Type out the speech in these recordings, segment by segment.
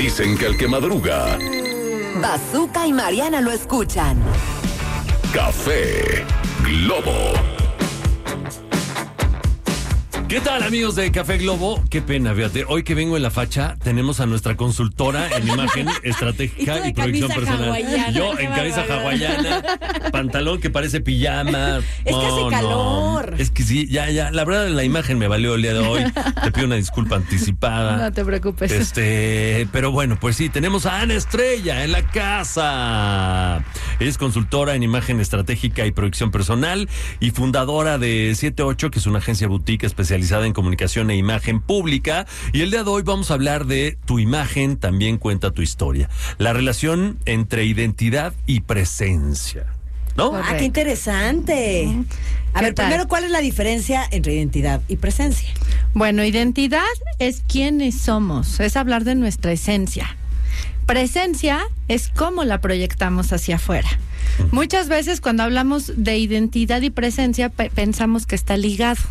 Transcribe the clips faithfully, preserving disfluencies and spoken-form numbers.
Dicen que el que madruga... Bazooka y Mariana lo escuchan. Café Globo. ¿Qué tal, amigos de Café Globo? Qué pena, fíjate, hoy que vengo en la facha tenemos a nuestra consultora en imagen estratégica y, y proyección personal. Yo en camisa hawaiana, pantalón que parece pijama. Es no, que hace calor. No. Es que sí, ya, ya, la verdad la imagen me valió el día de hoy. Te pido una disculpa anticipada. No te preocupes. Este, pero bueno, pues sí, tenemos a Ana Estrella en la casa. Ella es consultora en imagen estratégica y proyección personal y fundadora de siete ocho, que es una agencia boutique especializada en comunicación e imagen pública. Y el día de hoy vamos a hablar de tu imagen también cuenta tu historia. La relación entre identidad y presencia, ¿no? Correcto. Ah, qué interesante. A ver, tal? primero, ¿cuál es la diferencia entre identidad y presencia? Bueno, identidad es quiénes somos, es hablar de nuestra esencia. Presencia es cómo la proyectamos hacia afuera. Muchas veces cuando hablamos de identidad y presencia pe- pensamos que está ligado.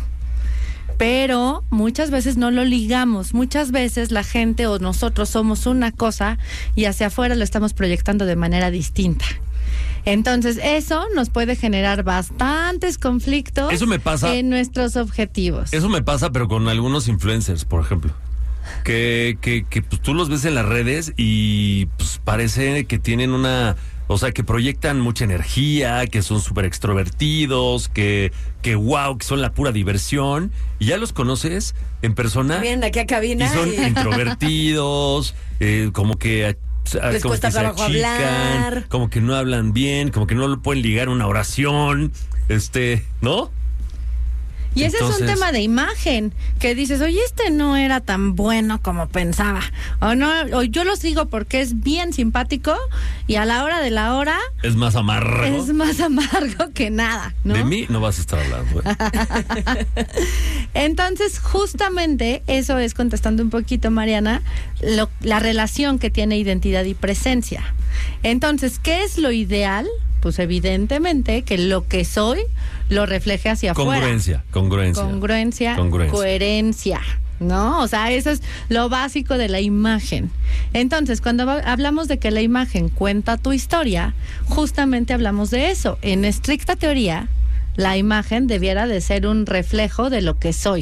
Pero muchas veces no lo ligamos. Muchas veces la gente o nosotros somos una cosa y hacia afuera lo estamos proyectando de manera distinta. Entonces eso nos puede generar bastantes conflictos Eso me pasa. en nuestros objetivos. Eso me pasa, pero con algunos influencers, por ejemplo. Que, que, que pues, tú los ves en las redes y pues parece que tienen una... O sea, que proyectan mucha energía, que son súper extrovertidos, que, que wow, que son la pura diversión. Y ya los conoces en persona. Vienen aquí a cabina Y son y- introvertidos, eh, como que... a- Les como cuesta que se trabajo achican, hablar. como que no hablan bien, como que no lo pueden ligar una oración, este, ¿no? Y ese Entonces- es un tema de imagen, que dices, oye, este no era tan bueno como pensaba. O no, o yo lo sigo porque es bien simpático y a la hora de la hora Es más amargo. es más amargo que nada, ¿no? De mí no vas a estar hablando. ¿eh? Entonces, justamente eso es, contestando un poquito, Mariana, lo- la relación que tiene identidad y presencia. Entonces, ¿qué es lo ideal? Pues evidentemente que lo que soy lo refleje hacia afuera. Congruencia, congruencia. Congruencia, Congruencia. coherencia, ¿no? O sea, eso es lo básico de la imagen. Entonces, cuando va- hablamos de que la imagen cuenta tu historia, justamente hablamos de eso. En estricta teoría, la imagen debiera de ser un reflejo de lo que soy.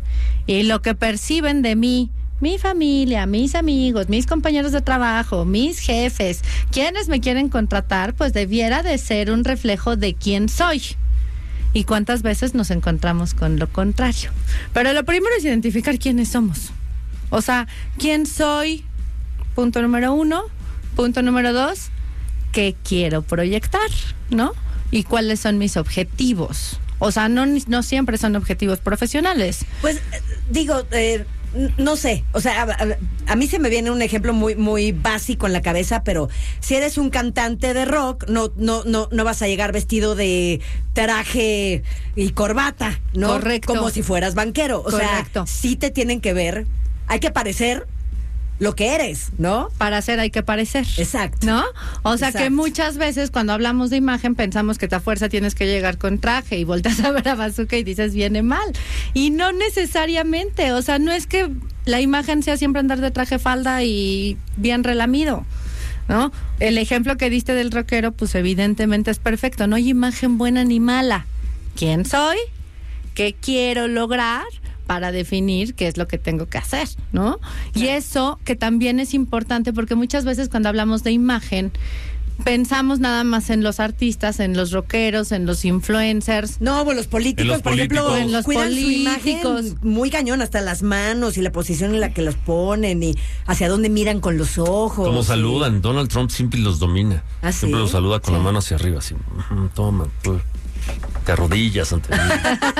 Y lo que perciben de mí, mi familia, mis amigos, mis compañeros de trabajo, mis jefes, quienes me quieren contratar, pues debiera de ser un reflejo de quién soy. ¿Y cuántas veces nos encontramos con lo contrario? Pero lo primero es identificar quiénes somos. O sea, ¿quién soy? Punto número uno. Punto número dos, ¿qué quiero proyectar? ¿No? ¿Y cuáles son mis objetivos? O sea, no, no siempre son objetivos profesionales. Pues, eh, digo, eh, n- no sé, o sea, a, a- a mí se me viene un ejemplo muy muy básico en la cabeza, pero si eres un cantante de rock, no no no no vas a llegar vestido de traje y corbata, ¿no? Correcto. Como si fueras banquero, o Correcto. sea, sí te tienen que ver, hay que parecer lo que eres, ¿no? Para hacer hay que parecer. Exacto. ¿No? O sea que Exacto. muchas veces cuando hablamos de imagen pensamos que a fuerza tienes que llegar con traje y volteas a ver a Bazooka y dices viene mal. Y no necesariamente, o sea, no es que la imagen sea siempre andar de traje falda y bien relamido, ¿no? El ejemplo que diste del rockero, pues evidentemente es perfecto. No hay imagen buena ni mala. ¿Quién soy? ¿Qué quiero lograr? Para definir qué es lo que tengo que hacer, ¿no? Y eso que también es importante porque muchas veces cuando hablamos de imagen pensamos nada más en los artistas, en los rockeros, en los influencers. No, pues los políticos, En los por ejemplo, políticos. En los cuidan políticos. su imagen muy cañón, hasta las manos y la posición en la que los ponen y hacia dónde miran con los ojos. Como y- saludan, Donald Trump siempre los domina. ¿Ah, sí? Siempre los saluda con Sí. la mano hacia arriba, así. "Ujú, toma, tú, te arrodillas ante mí".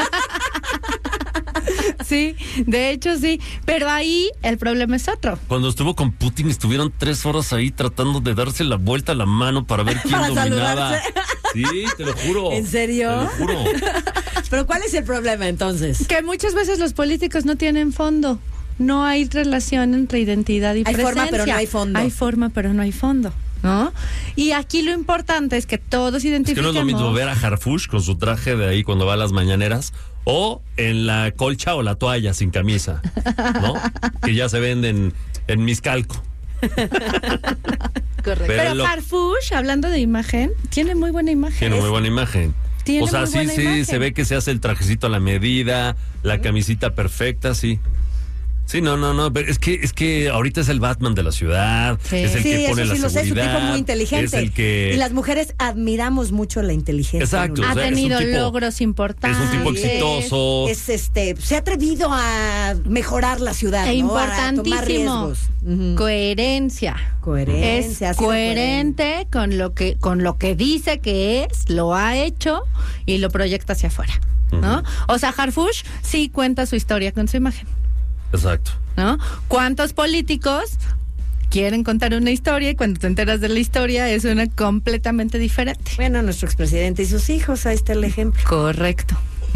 Sí, de hecho sí, pero ahí el problema es otro. Cuando estuvo con Putin, estuvieron tres horas ahí tratando de darse la vuelta a la mano para ver quién Para dominaba. saludarse. Sí, te lo juro. ¿En serio? Te lo juro. Pero ¿cuál es el problema entonces? Que muchas veces los políticos no tienen fondo. No hay relación entre identidad y Hay presencia. forma, pero no hay fondo. Hay forma, pero no hay fondo, ¿no? Y aquí lo importante es que todos Es que identifiquemos. no es lo mismo ver a Harfush con su traje de ahí cuando va a las mañaneras o en la colcha o la toalla sin camisa, ¿no? Que ya se venden en Miscalco. Correcto. Pero Pero, lo- Harfush, hablando de imagen, tiene muy buena imagen. Tiene muy buena imagen. Tiene O sea, muy sí, buena sí, imagen. se ve que se hace el trajecito a la medida, la camisita perfecta, sí. Sí, no, no, no, pero es que es que ahorita es el Batman de la ciudad, Sí. es el Sí, que eso pone sí la lo sé, es un seguridad, tipo muy inteligente. es el que Y las mujeres admiramos mucho la inteligencia. Exacto. de Ha o sea, es un tenido tipo- logros importantes. es un tipo Sí, exitoso. Es este, se ha atrevido a mejorar la ciudad, E ¿no? A tomar importantísimo, riesgos. Ujú. coherencia. Coherencia, ha Es sido coherente con lo que con lo que dice que es, lo ha hecho y lo proyecta hacia afuera, ¿no? O sea, Harfush sí cuenta su historia con su imagen, Exacto. ¿no? ¿Cuántos políticos quieren contar una historia y cuando te enteras de la historia es una completamente diferente? Bueno, nuestro expresidente y sus hijos, ahí está el ejemplo. Correcto.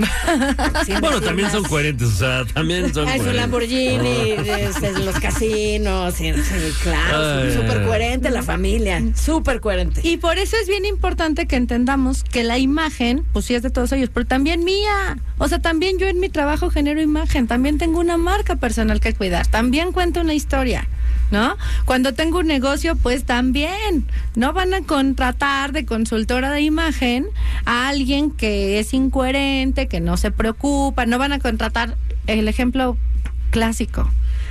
Sin Bueno, decir también más. son coherentes, o sea, también son Ah, es un coherentes. Lamborghini, es, es los casinos, sí, sí, claro, Ay. súper coherente la familia, súper coherente. Y por eso es bien importante que entendamos que la imagen, pues sí es de todos ellos, pero también mía. O sea, también yo en mi trabajo genero imagen, también tengo una marca personal que cuidar, también cuento una historia, ¿no? Cuando tengo un negocio, pues también. No van a contratar de consultora de imagen a alguien que es incoherente, que no se preocupa, no van a contratar, el ejemplo clásico,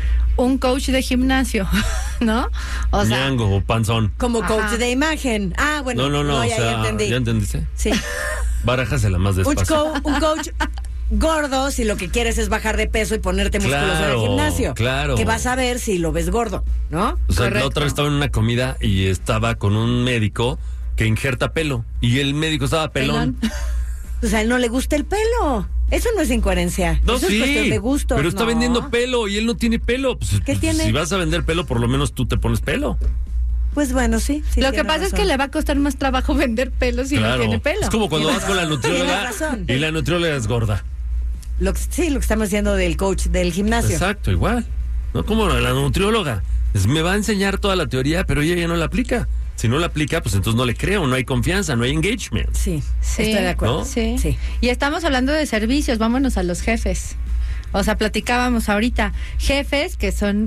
un coach de gimnasio, ¿no? O sea, Ñango o panzón. Como Ajá. coach de imagen. Ah, bueno, No, no, no, ya, o sea, ya entendí. ¿ya entendiste? Sí. Barájasela más Un, despacio. co- un coach gordo si lo que quieres es bajar de peso y ponerte musculoso en el Claro, gimnasio. claro. Que vas a ver si lo ves gordo, ¿no? O sea, la Correcto. otra vez estaba en una comida y estaba con un médico que injerta pelo. Y el médico estaba pelón. pelón. Pues a él no le gusta el pelo. Eso no es incoherencia. No, Eso sí, es cuestión de gusto. pero está No. vendiendo pelo y él no tiene pelo. Pues, ¿Qué pues, tiene? Si vas a vender pelo, por lo menos tú te pones pelo. Pues bueno, sí. sí Lo que tiene pasa es razón. que le va a costar más trabajo vender pelo si no tiene pelo. Es como cuando Tienes vas con la razón. nutrióloga Tienes razón. y la nutrióloga es gorda. Lo que- sí, lo que estamos haciendo del coach del gimnasio. Exacto, igual. No como la nutrióloga. Es- me va a enseñar toda la teoría, pero ella ya no la aplica. Si no la aplica, pues entonces no le creo, no hay confianza, no hay engagement. Sí, Sí. estoy de acuerdo. ¿No? Sí. Sí. Y estamos hablando de servicios, vámonos a los jefes. O sea, platicábamos ahorita, jefes que son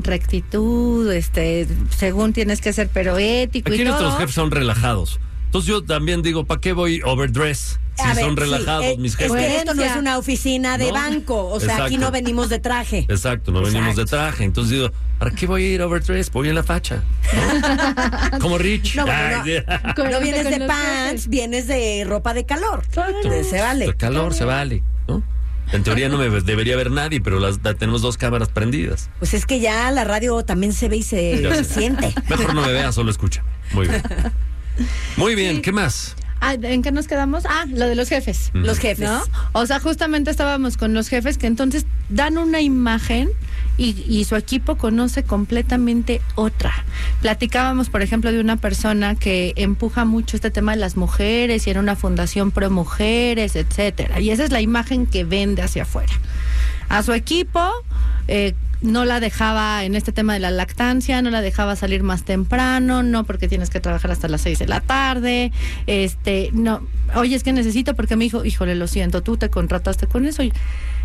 rectitud, este, según tienes que ser, pero ético Aquí y nuestros todo. jefes son relajados. Entonces yo también digo, ¿para qué voy overdress? Si A ver, son sí, relajados eh, mis Es jefes. que esto no es Coherencia. una oficina de ¿No? banco. O sea, aquí Exacto. no venimos de traje. Exacto, no venimos de Exacto. traje. Entonces digo, ¿para qué voy a ir overdress? Voy en la facha. ¿no? Como Rich. No, bueno, Ay, no. sí. No Coherente vienes con de los pants, jefes. vienes de ropa de calor. Exacto. Se vale. El calor se vale, ¿no? En teoría no me debería ver nadie, pero las, la- tenemos dos cámaras prendidas. Pues es que ya la radio también se ve y se Ya sé. siente. Mejor no me vea, solo escucha. Muy bien. Muy bien, ¿qué más? Ah, ¿en qué nos quedamos? Ah, lo de los jefes. Los jefes. ¿No? O sea, justamente estábamos con los jefes que entonces dan una imagen y, y su equipo conoce completamente otra. Platicábamos, por ejemplo, de una persona que empuja mucho este tema de las mujeres y era una fundación pro mujeres, etcétera. Y esa es la imagen que vende hacia afuera. A su equipo eh, no la dejaba en este tema de la lactancia, no la dejaba salir más temprano, no porque tienes que trabajar hasta las seis de la tarde, este, no, oye, es que necesito porque me dijo, híjole, lo siento, tú te contrataste con eso. Y,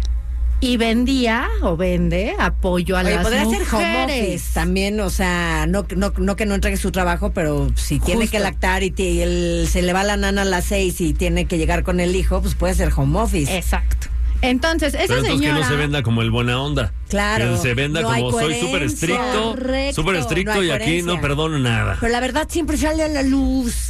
y vendía o vende apoyo a Oye, las podría mujeres. ser home office también, o sea, no, no, no que no entregue su trabajo, pero si tiene Justo. que lactar y, te- y el- se le va la nana a las seis y tiene que llegar con el hijo, pues puede ser home office. Exacto. Entonces, esa Pero entonces señora... que no se venda como el buena onda. Claro. Que se venda No hay como soy súper coherencia. estricto, Correcto. súper estricto No hay y aquí coherencia. no perdono nada. Pero la verdad siempre sale a la luz.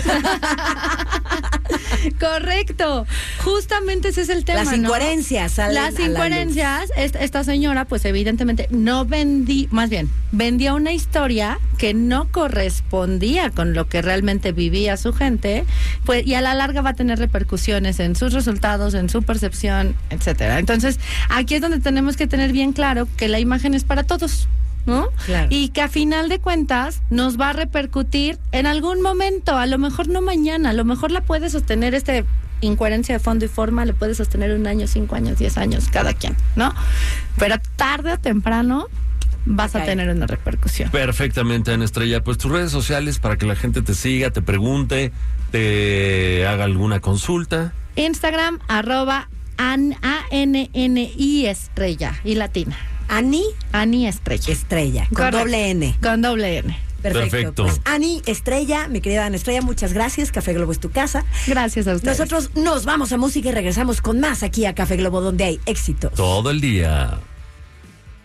Correcto. Justamente ese es el tema, Las ¿no? incoherencias salen Las a la incoherencias, esta, esta señora, pues evidentemente no vendí, más bien, vendía una historia que no correspondía con lo que realmente vivía su gente, pues, y a la larga va a tener repercusiones en sus resultados, en su percepción, etcétera. Entonces, aquí es donde tenemos que tener bien claro que la imagen es para todos, ¿no? Claro. Y que a final de cuentas nos va a repercutir en algún momento, a lo mejor no mañana, a lo mejor la puede sostener este incoherencia de fondo y forma, le puede sostener un año, cinco años, diez años, cada quien, ¿no? Pero tarde o temprano vas Ok. a tener una repercusión. Perfectamente, Ana Estrella. Pues tus redes sociales para que la gente te siga, te pregunte, te haga alguna consulta. Instagram, arroba an, A N N I estrella y latina. Ani Ani Estrella. Estrella, con Correcto. doble N. Con doble N. Perfecto. Perfecto. Pues Ani Estrella, mi querida Ana Estrella, muchas gracias. Café Globo es tu casa. Gracias a ustedes. Nosotros nos vamos a música y regresamos con más aquí a Café Globo, donde hay éxitos. Todo el día.